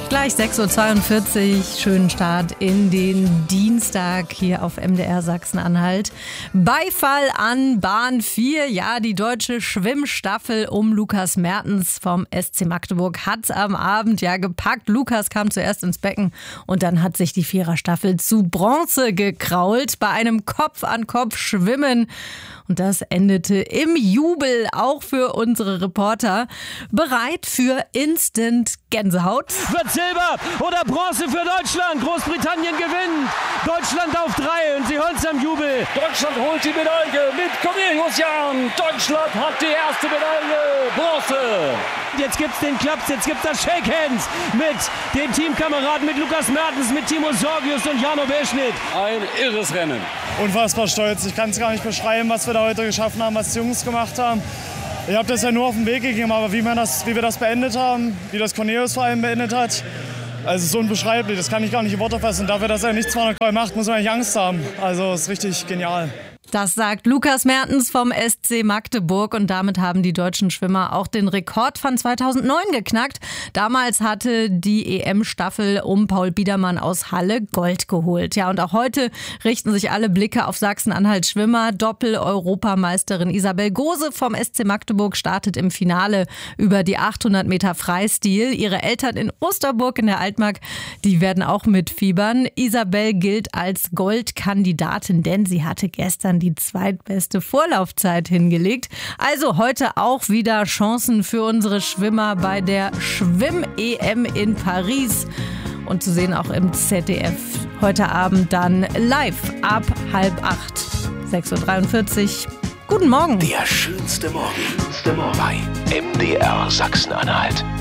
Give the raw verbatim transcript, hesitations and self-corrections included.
Gleich sechs Uhr zweiundvierzig, schönen Start in den Dienstag hier auf M D R Sachsen-Anhalt. Beifall an Bahn vier, ja, die deutsche Schwimmstaffel um Lukas Mertens vom S C Magdeburg hat's am Abend ja gepackt. Lukas kam zuerst ins Becken und dann hat sich die Viererstaffel zu Bronze gekrault bei einem Kopf-an-Kopf-Schwimmen. Und das endete im Jubel, auch für unsere Reporter. Bereit für Instant Gänsehaut? Wird Silber oder Bronze für Deutschland. Großbritannien gewinnt. Deutschland auf drei und sie holt's am Jubel. Deutschland holt die Medaille mit Cornelius Jahn. Deutschland hat die erste Medaille. Bronze. Jetzt gibt's den Klaps, jetzt gibt's das Shake Hands mit den Teamkameraden, mit Lukas Mertens, mit Timo Sorgius und Jano Beschnitt. Ein irres Rennen. Unfassbar stolz. Ich kann es gar nicht beschreiben, was wir da heute geschaffen haben, was die Jungs gemacht haben. Ich habe das ja nur auf den Weg gegeben, aber wie, man das, wie wir das beendet haben, wie das Cornelius vor allem beendet hat, also so unbeschreiblich, das kann ich gar nicht in Worte fassen. Dafür, dass er nicht zweihundert macht, muss man eigentlich Angst haben. Also es ist richtig genial. Das sagt Lukas Mertens vom S C Magdeburg und damit haben die deutschen Schwimmer auch den Rekord von zweitausendneun geknackt. Damals hatte die E M-Staffel um Paul Biedermann aus Halle Gold geholt. Ja, und auch heute richten sich alle Blicke auf Sachsen-Anhalt Schwimmer. Doppel-Europameisterin Isabel Gose vom S C Magdeburg startet im Finale über die achthundert Meter Freistil. Ihre Eltern in Osterburg in der Altmark, die werden auch mitfiebern. Isabel gilt als Goldkandidatin, denn sie hatte gestern die zweitbeste Vorlaufzeit hingelegt. Also heute auch wieder Chancen für unsere Schwimmer bei der Schwimm-E M in Paris. Und zu sehen auch im Z D F heute Abend dann live ab halb acht. sechs Uhr dreiundvierzig. Guten Morgen. Der schönste Morgen bei M D R Sachsen-Anhalt.